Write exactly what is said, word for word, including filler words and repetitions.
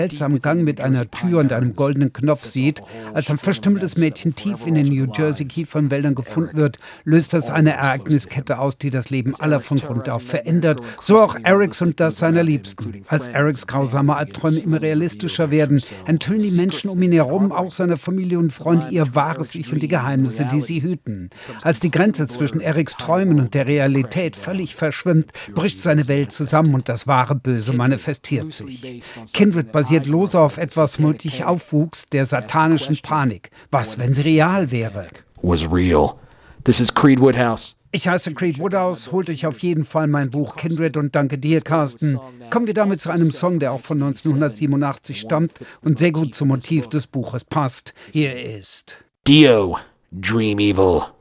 seltsamen Gang mit einer Tür und einem goldenen Knopf sieht. Als ein verstümmeltes Mädchen tief in den New Jersey Kiefernwäldern gefunden wird, löst das eine Ereigniskette aus, die das Leben aller von Grund auf verändert. So auch Erics und das seiner Liebsten. Als Erics grausame Albträume immer realistischer werden, enthüllen die Menschen um ihn herum, auch seiner Familie und Freunde, ihr wahres Ich und die Geheimnisse, die sie hüten. Als die Grenze zwischen Erics Träumen und der Realität völlig verschwimmt, bricht seine Welt zusammen und das wahre Böse manifestiert sich. Kindred basiert lose auf etwas mutig aufwuchs, der satanischen Panik. Was, wenn sie real wäre? Was real. This is Creed Woodhouse. Ich heiße Creed Woodhouse, holt euch auf jeden Fall mein Buch Kindred und danke dir, Carsten. Kommen wir damit zu einem Song, der auch von neunzehnhundertsiebenundachtzig stammt und sehr gut zum Motiv des Buches passt. Hier ist Dio, Dream Evil.